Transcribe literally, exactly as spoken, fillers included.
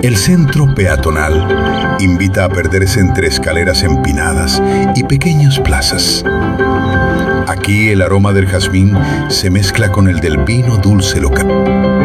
El centro peatonal invita a perderse entre escaleras empinadas y pequeñas plazas. Aquí el aroma del jazmín se mezcla con el del vino dulce local.